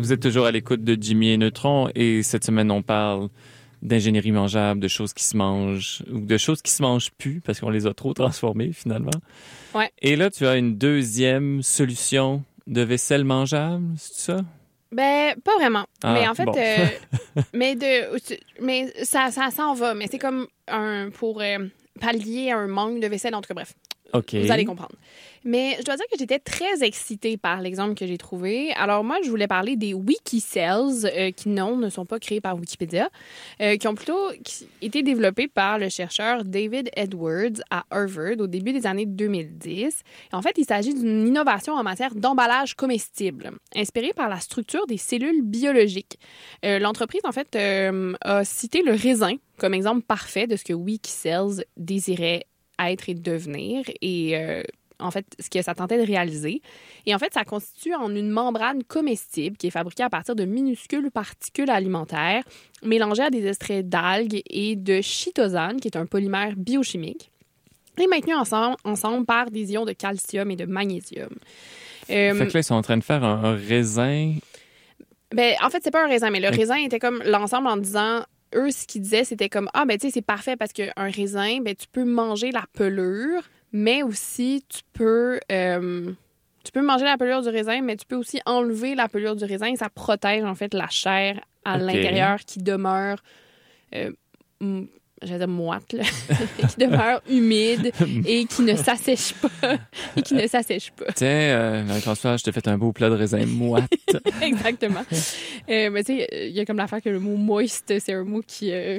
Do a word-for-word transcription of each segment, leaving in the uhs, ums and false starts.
Vous êtes toujours à l'écoute de Jimmy et Neutron et cette semaine, on parle d'ingénierie mangeable, de choses qui se mangent ou de choses qui se mangent plus parce qu'on les a trop transformées finalement. Ouais. Et là, tu as une deuxième solution de vaisselle mangeable, c'est ça? Ben, pas vraiment. Ah, mais en fait, bon. euh, mais de, mais ça, ça s'en va. Mais c'est comme un pour euh, pallier un manque de vaisselle. En tout cas, bref. OK. Vous allez comprendre. Mais je dois dire que j'étais très excitée par l'exemple que j'ai trouvé. Alors moi, je voulais parler des Wikicells, euh, qui non, ne sont pas créés par Wikipédia, euh, qui ont plutôt été développés par le chercheur David Edwards à Harvard au début des années deux mille dix. Et en fait, il s'agit d'une innovation en matière d'emballage comestible, inspirée par la structure des cellules biologiques. Euh, l'entreprise, en fait, euh, a cité le raisin comme exemple parfait de ce que Wikicells désirait être et devenir et euh, en fait ce que ça tentait de réaliser. Et en fait, ça constitue en une membrane comestible qui est fabriquée à partir de minuscules particules alimentaires mélangées à des extraits d'algues et de chitosane, qui est un polymère biochimique, et maintenues ensemble, ensemble par des ions de calcium et de magnésium. Euh, fait que là, ils sont en train de faire un, un raisin. Ben, en fait, c'est pas un raisin, mais le Mais... raisin était comme l'ensemble en disant... Eux, ce qu'ils disaient, c'était comme « Ah, ben tu sais, c'est parfait parce qu'un raisin, ben tu peux manger la pelure, mais aussi tu peux... Euh, tu peux manger la pelure du raisin, mais tu peux aussi enlever la pelure du raisin et ça protège, en fait, la chair à okay. l'intérieur qui demeure... Euh, m- j'allais dire moite, là, qui demeure humide et qui ne s'assèche pas. et qui ne s'assèche pas. Tiens, euh, Marie-Françoise, je te fais un beau plat de raisin moite. Exactement. Euh, mais tu sais, il y a comme l'affaire que le mot moist, c'est un mot qui euh,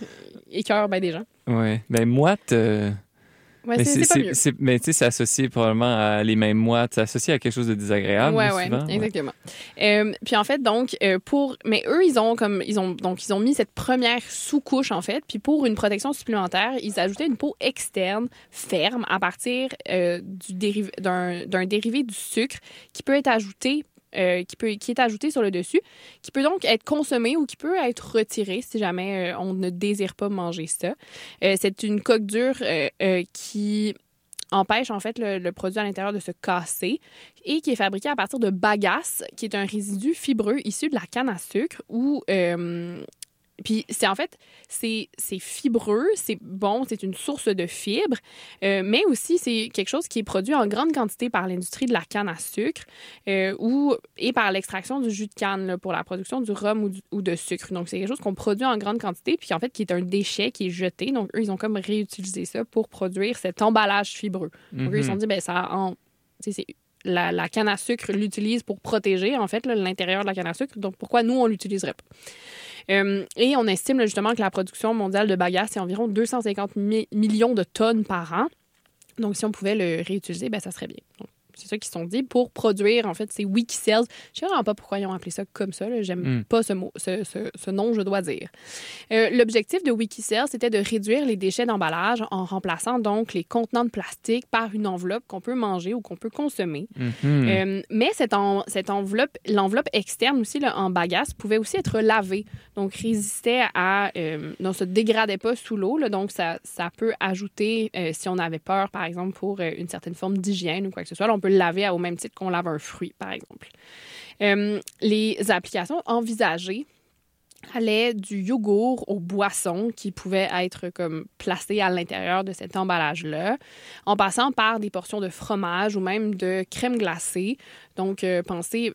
écœure bien des gens. Oui. Ben moite... Euh... Ouais, mais c'est, c'est, c'est pas mieux. C'est, mais tu sais, c'est associé probablement à les mêmes moites. C'est associé à quelque chose de désagréable. Ouais, souvent. ouais, exactement. Ouais. Euh, puis en fait, donc, euh, pour. Mais eux, ils ont comme. Ils ont, donc, ils ont mis cette première sous-couche, en fait. Puis pour une protection supplémentaire, ils ajoutaient une peau externe, ferme, à partir euh, du dériv- d'un, d'un dérivé du sucre qui peut être ajouté. Euh, qui, peut, qui est ajouté sur le dessus, qui peut donc être consommé ou qui peut être retiré si jamais euh, on ne désire pas manger ça. Euh, c'est une coque dure euh, euh, qui empêche en fait le, le produit à l'intérieur de se casser et qui est fabriqué à partir de bagasse, qui est un résidu fibreux issu de la canne à sucre ou... Euh, Puis, c'est en fait, c'est, c'est fibreux, c'est bon, c'est une source de fibres, euh, mais aussi, c'est quelque chose qui est produit en grande quantité par l'industrie de la canne à sucre euh, ou, et par l'extraction du jus de canne là, pour la production du rhum ou, du, ou de sucre. Donc, c'est quelque chose qu'on produit en grande quantité, puis en fait, qui est un déchet qui est jeté. Donc, eux, ils ont comme réutilisé ça pour produire cet emballage fibreux. Mm-hmm. Donc, eux, ils se sont dit, ben ça, en, c'est la, la canne à sucre l'utilise pour protéger, en fait, là, l'intérieur de la canne à sucre. Donc, pourquoi nous, on l'utiliserait pas? Euh, et on estime là, justement que la production mondiale de bagasse, c'est environ deux cent cinquante mi- millions de tonnes par an. Donc, si on pouvait le réutiliser, ben, ça serait bien. Donc, c'est ça qu'ils se sont dit pour produire, en fait, ces Wikicells. Je ne sais vraiment pas pourquoi ils ont appelé ça comme ça. Là. J'aime mm. pas ce, mot, ce, ce, ce nom, je dois dire. Euh, l'objectif de Wikicells, c'était de réduire les déchets d'emballage en remplaçant donc les contenants de plastique par une enveloppe qu'on peut manger ou qu'on peut consommer. Mm-hmm. Euh, mais cette, en, cette enveloppe, l'enveloppe externe aussi, là, en bagasse, pouvait aussi être lavée. Donc, résistait à... Euh, ne se dégradait pas sous l'eau. Là, donc, ça, ça peut ajouter, euh, si on avait peur, par exemple, pour euh, une certaine forme d'hygiène ou quoi que ce soit, là, on peut le laver au même titre qu'on lave un fruit, par exemple. Euh, les applications envisagées allaient du yogourt aux boissons qui pouvaient être comme placées à l'intérieur de cet emballage-là, en passant par des portions de fromage ou même de crème glacée. Donc, euh, pensez...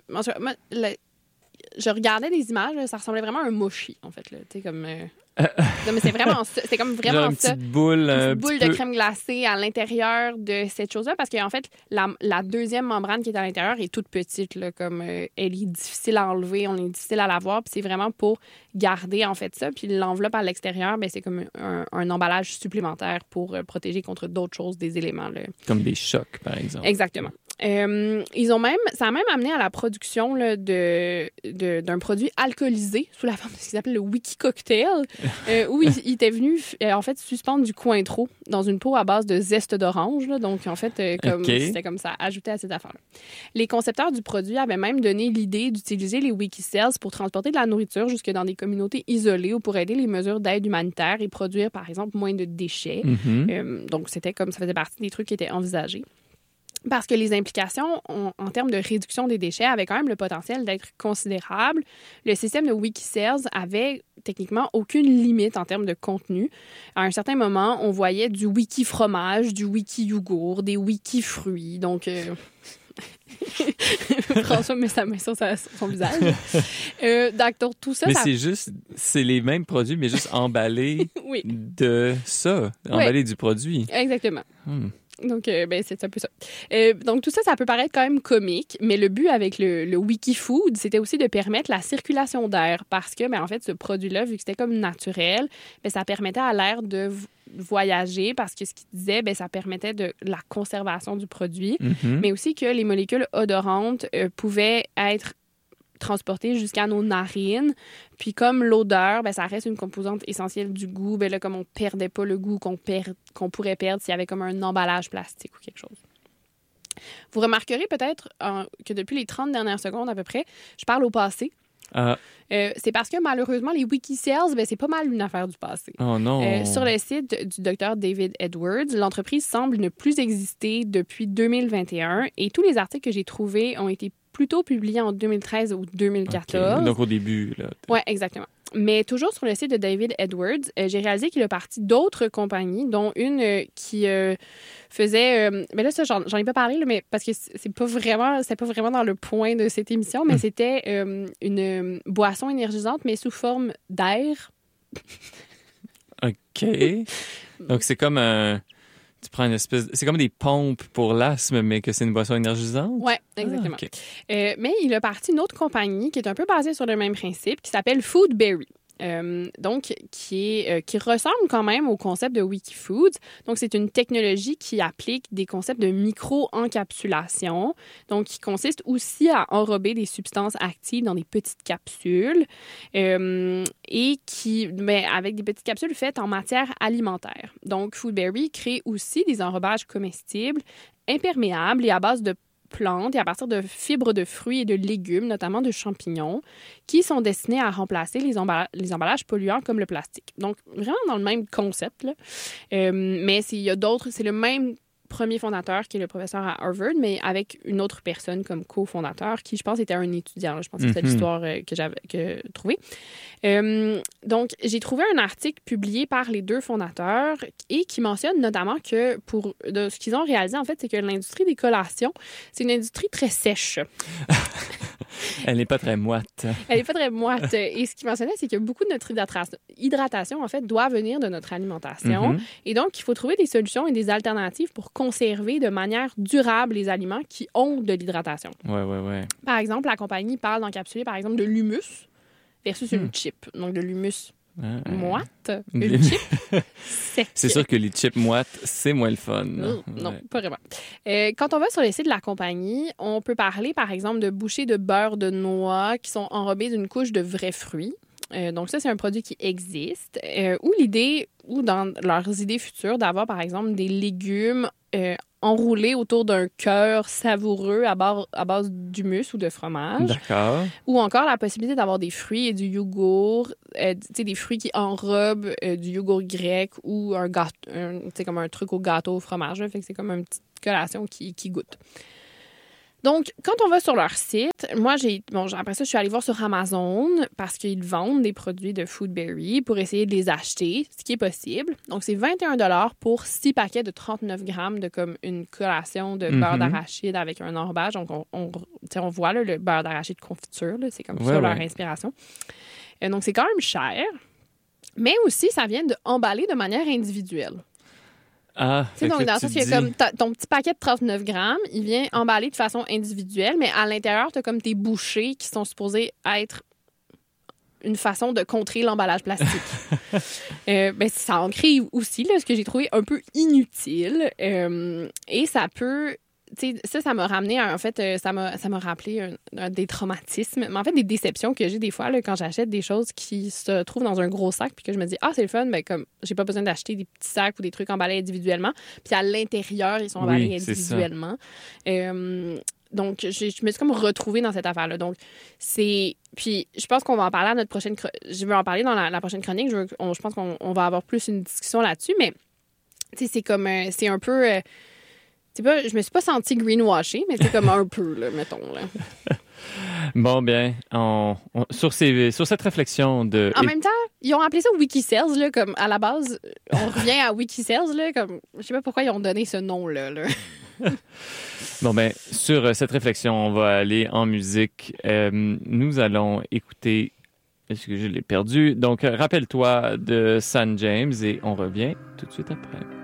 Je regardais des images, ça ressemblait vraiment à un mochi, en fait. Tu sais, comme... Euh... non, mais c'est vraiment ça. C'est comme vraiment genre une ça. Petite boule, une petite boule peu... de crème glacée à l'intérieur de cette chose-là, parce qu'en fait, la, la deuxième membrane qui est à l'intérieur est toute petite, là, comme euh, elle est difficile à enlever, on est difficile à l'avoir, puis c'est vraiment pour garder, en fait, ça. Puis l'enveloppe à l'extérieur, ben, c'est comme un, un emballage supplémentaire pour euh, protéger contre d'autres choses, des éléments. Là. Comme des chocs, par exemple. Exactement. Euh, ils ont même, ça a même amené à la production là, de, de, d'un produit alcoolisé sous la forme de ce qu'ils appellent le Wiki Cocktail, euh, où il, il était venu euh, en fait suspendre du Cointreau dans une peau à base de zeste d'orange. Là, donc en fait, euh, comme, okay. c'était comme ça, ajouté à cette affaire-là. Les concepteurs du produit avaient même donné l'idée d'utiliser les Wikicells pour transporter de la nourriture jusque dans des communautés isolées ou pour aider les mesures d'aide humanitaire et produire, par exemple, moins de déchets. Mm-hmm. Euh, donc c'était comme ça faisait partie des trucs qui étaient envisagés. parce que les implications en, en termes de réduction des déchets avaient quand même le potentiel d'être considérables. Le système de Wikicells avait techniquement aucune limite en termes de contenu. À un certain moment, on voyait du wiki fromage, du wiki yogourt, des wiki fruits. Donc, euh... François met sa main sur, sa, sur son visage. Euh, donc, tout ça... Mais ça... c'est juste... C'est les mêmes produits, mais juste emballés oui. de ça. Emballés oui. du produit. Exactement. Hmm. Donc, euh, ben, c'est un peu ça. Euh, donc, tout ça, ça peut paraître quand même comique, mais le but avec le, le Wikifood, c'était aussi de permettre la circulation d'air parce que, ben, en fait, ce produit-là, vu que c'était comme naturel, ben, ça permettait à l'air de voyager parce que ce qu'il disait, ben, ça permettait de la conservation du produit, mm-hmm. mais aussi que les molécules odorantes euh, pouvaient être transportées jusqu'à nos narines. Puis comme l'odeur, ben, ça reste une composante essentielle du goût, ben là, comme on perdait pas le goût qu'on, perd, qu'on pourrait perdre s'il y avait comme un emballage plastique ou quelque chose. Vous remarquerez peut-être euh, que depuis les trente dernières secondes à peu près, je parle au passé. Ah. Euh, c'est parce que malheureusement, les Wikicells, ben, c'est pas mal une affaire du passé. Oh non! Euh, sur le site du docteur David Edwards, l'entreprise semble ne plus exister depuis deux mille vingt et un et tous les articles que j'ai trouvés ont été plutôt publié en deux mille treize ou deux mille quatorze. Okay. Donc, au début, là. Oui, exactement. Mais toujours sur le site de David Edwards, euh, j'ai réalisé qu'il a parti d'autres compagnies, dont une euh, qui euh, faisait... Euh, mais là, ça, j'en, j'en ai pas parlé, là, mais parce que c'est pas vraiment, c'est pas vraiment dans le point de cette émission, mais c'était euh, une euh, boisson énergisante, mais sous forme d'air. OK. Donc, c'est comme un... Tu prends une espèce... C'est comme des pompes pour l'asthme, mais que c'est une boisson énergisante? Oui, exactement. Ah, okay. euh, mais il a parti une autre compagnie qui est un peu basée sur le même principe, qui s'appelle Foodberry. Euh, donc, qui, est, euh, qui ressemble quand même au concept de Wikifoods. Donc, c'est une technologie qui applique des concepts de micro-encapsulation, donc qui consiste aussi à enrober des substances actives dans des petites capsules euh, et qui, ben, avec des petites capsules faites en matière alimentaire. Donc, Foodberry crée aussi des enrobages comestibles, imperméables et à base de plantes et à partir de fibres de fruits et de légumes, notamment de champignons, qui sont destinés à remplacer les, emballa- les emballages polluants comme le plastique. Donc, vraiment dans le même concept, là. Euh, mais il y a d'autres, c'est le même premier fondateur qui est le professeur à Harvard, mais avec une autre personne comme cofondateur qui, je pense, était un étudiant. Là. Je pense que c'est mm-hmm. l'histoire euh, que j'avais que, trouvée. Euh, donc, j'ai trouvé un article publié par les deux fondateurs et qui mentionne notamment que pour de, ce qu'ils ont réalisé, en fait, c'est que l'industrie des collations, c'est une industrie très sèche. Elle n'est pas très moite. Elle n'est pas très moite. Et ce qu'il mentionnait, c'est que beaucoup de notre hydratation, hydratation en fait, doit venir de notre alimentation. Mm-hmm. Et donc, il faut trouver des solutions et des alternatives pour conserver de manière durable les aliments qui ont de l'hydratation. Ouais, ouais, ouais. Par exemple, la compagnie parle d'encapsuler, par exemple, de l'humus versus mm. une chip. Donc, de l'humus ah, moite, une chip sec. C'est sûr que les chips moites, c'est moins le fun. Non, ouais. non pas vraiment. Euh, quand on va sur le site de la compagnie, on peut parler, par exemple, de bouchées de beurre de noix qui sont enrobées d'une couche de vrais fruits. Euh, donc ça, c'est un produit qui existe. Euh, ou l'idée, ou dans leurs idées futures, d'avoir, par exemple, des légumes euh, enroulés autour d'un cœur savoureux à, bar- à base d'humus ou de fromage. D'accord. Ou encore la possibilité d'avoir des fruits et du yogourt, euh, tu sais, des fruits qui enrobent euh, du yogourt grec ou un gâteau, tu sais, comme un truc au gâteau au fromage. Là, fait que c'est comme une petite collation qui, qui goûte. Donc, quand on va sur leur site, moi, j'ai bon, après ça, je suis allée voir sur Amazon parce qu'ils vendent des produits de Foodberry pour essayer de les acheter, ce qui est possible. Donc, c'est vingt et un dollars pour six paquets de trente-neuf grammes de comme une collation de mm-hmm. beurre d'arachide avec un enrobage. Donc, on, on, on voit là, le beurre d'arachide confiture, là, c'est comme ouais, ça ouais. leur inspiration. Euh, donc, c'est quand même cher, mais aussi, ça vient d'emballer de manière individuelle. Ah, tu sais, donc, dans le sens, il y a comme ton petit paquet de trente-neuf grammes, il vient emballé de façon individuelle, mais à l'intérieur, tu as comme tes bouchées qui sont supposées être une façon de contrer l'emballage plastique. euh, ben, ça en crée aussi, là, ce que j'ai trouvé un peu inutile. Euh, et ça peut... Tu sais, ça, ça m'a ramené, à, en fait, euh, ça m'a, ça m'a rappelé un, un, des traumatismes, mais en fait, des déceptions que j'ai des fois là, quand j'achète des choses qui se trouvent dans un gros sac puis que je me dis, ah, c'est le fun, mais comme j'ai pas besoin d'acheter des petits sacs ou des trucs emballés individuellement, puis à l'intérieur, ils sont emballés oui, individuellement. Euh, donc, je, je me suis comme retrouvée dans cette affaire-là. Donc, c'est... Puis, je pense qu'on va en parler à notre prochaine... Je vais en parler dans la, la prochaine chronique. Je, veux, on, je pense qu'on on va avoir plus une discussion là-dessus, mais, tu sais, c'est comme... Euh, c'est un peu... Euh, C'est pas, je me suis pas sentie greenwashée, mais c'est comme un peu, là, mettons. Là. Bon, bien, on, on, sur, ces, sur cette réflexion de... En même temps, ils ont appelé ça Wikisales, là, comme à la base, on revient à Wikisales, là, comme, je sais pas pourquoi ils ont donné ce nom-là, là. Bon, ben, sur cette réflexion, on va aller en musique. Euh, nous allons écouter... Est-ce que je l'ai perdu? Donc, rappelle-toi de San James et on revient tout de suite après.